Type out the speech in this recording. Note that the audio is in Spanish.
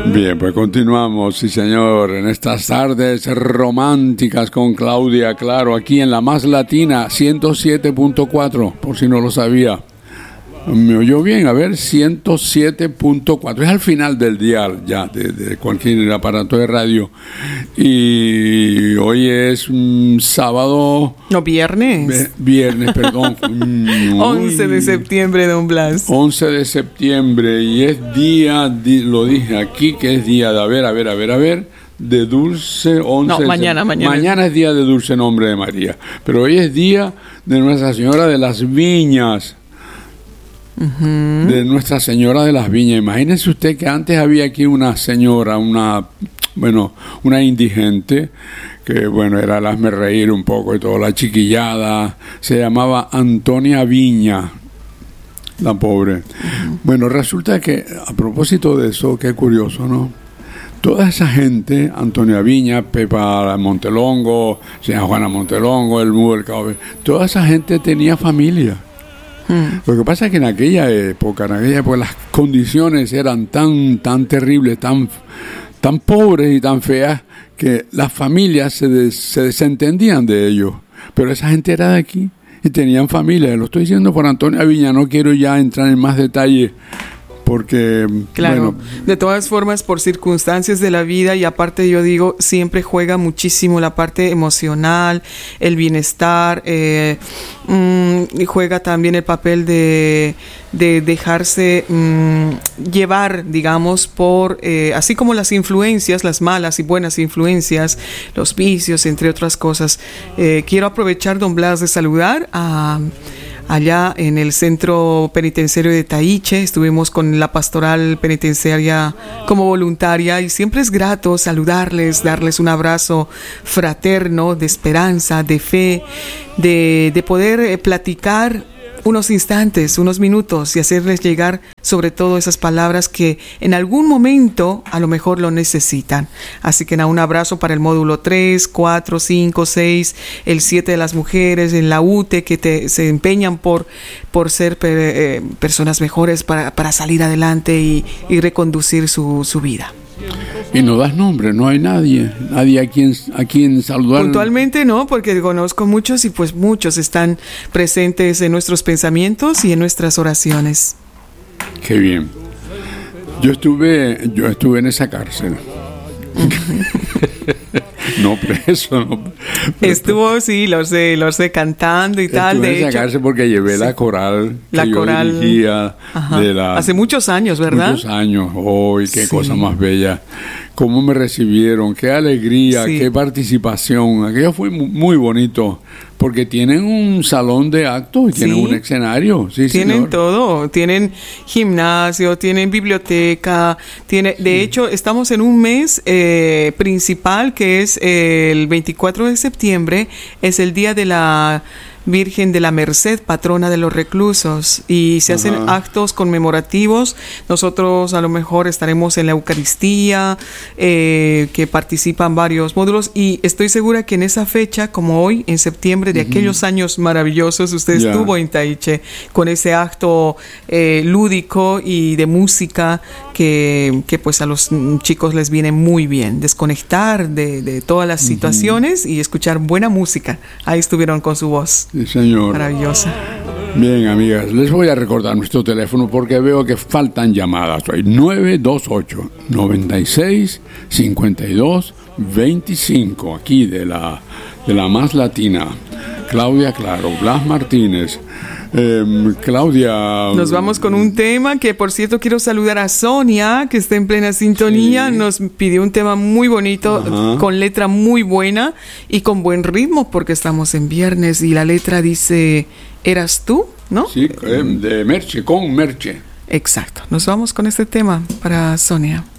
Bien, pues continuamos, sí señor, en estas tardes románticas con Claudia Claro, aquí en la Más Latina 107.4, por si no lo sabía. ¿Me oyó bien? A ver, 107.4. Es al final del dial ya de cualquier aparato de radio. Y hoy es sábado... No, viernes. Viernes, perdón. 11 de septiembre, don Blas. 11 de septiembre. Y es día, lo dije aquí, que es día de... A ver... de Dulce 11. No, mañana. Mañana es día de Dulce Nombre de María. Pero hoy es día de Nuestra Señora de las Viñas. De Nuestra Señora de las Viñas. Imagínese usted que antes había aquí una señora, una indigente, que era el hazme reír un poco y todo, la chiquillada, se llamaba Antonia Viña, la pobre. Bueno, resulta que, a propósito de eso, qué curioso, ¿no? Toda esa gente, Antonia Viña, Pepa Montelongo, señora Juana Montelongo, el Mudo, el Cabo, toda esa gente tenía familia. Lo que pasa es que en aquella época las condiciones eran tan terribles, tan pobres y tan feas, que las familias se desentendían de ellos. Pero esa gente era de aquí y tenían familia. Lo estoy diciendo por Antonia Viña, no quiero ya entrar en más detalles. Porque, claro, de todas formas, por circunstancias de la vida, y aparte yo digo, siempre juega muchísimo la parte emocional, el bienestar, y juega también el papel de dejarse llevar, digamos, por, así como las influencias, las malas y buenas influencias, los vicios, entre otras cosas. Quiero aprovechar, don Blas, de saludar allá en el centro penitenciario de Taiche. Estuvimos con la pastoral penitenciaria como voluntaria y siempre es grato saludarles, darles un abrazo fraterno, de esperanza, de fe, de poder platicar unos instantes, unos minutos y hacerles llegar sobre todo esas palabras que en algún momento a lo mejor lo necesitan. Así que un abrazo para el módulo 3, 4, 5, 6, el 7 de las mujeres en la UTE que se empeñan por ser personas mejores para salir adelante y reconducir su vida. Y no das nombre, no hay nadie a quien saludar. Puntualmente no, porque conozco muchos y pues muchos están presentes en nuestros pensamientos y en nuestras oraciones. Qué bien. Yo estuve en esa cárcel. No preso, no. Estuvo, sí, lo sé, cantando y tal. Estuve de en esa hecho, cárcel porque llevé la coral que yo dirigía hace muchos años, ¿verdad? Muchos años. Qué cosa más bella. Cómo me recibieron, qué alegría, qué participación. Aquello fue muy bonito, porque tienen un salón de actos y tienen un escenario. Sí, tienen señor. todo, tienen gimnasio, tienen biblioteca, de hecho estamos en un mes principal que es el 24 de septiembre, es el día de la Virgen de la Merced, patrona de los reclusos, y se hacen actos conmemorativos. Nosotros a lo mejor estaremos en la Eucaristía, que participan varios módulos, y estoy segura que en esa fecha, como hoy, en septiembre de aquellos años maravillosos, usted estuvo en Taiche con ese acto lúdico y de música que pues a los chicos les viene muy bien, desconectar de todas las situaciones y escuchar buena música. Ahí estuvieron con su voz. Sí, señor. Maravillosa. Bien, amigas, les voy a recordar nuestro teléfono porque veo que faltan llamadas. Hay 928-96-52-25, aquí de la Más Latina. Claudia Claro, Blas Martínez. Claudia. Nos vamos con un tema que, por cierto, quiero saludar a Sonia, que está en plena sintonía. Nos pidió un tema muy bonito, con letra muy buena y con buen ritmo, porque estamos en viernes y la letra dice, ¿eras tú? ¿No? Sí, de Merche, con Merche. Exacto. Nos vamos con este tema para Sonia.